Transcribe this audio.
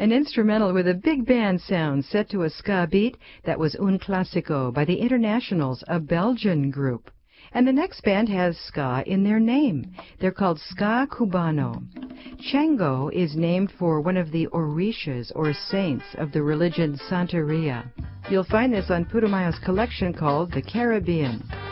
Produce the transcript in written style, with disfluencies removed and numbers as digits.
An instrumental with a big band sound set to a ska beat, that was Un Classico by the Internationals, a Belgian group. And the next band has ska in their name. They're called Ska Cubano. Chango is named for one of the Orishas, or saints, of the religion Santeria. You'll find this on Putumayo's collection called The Caribbean.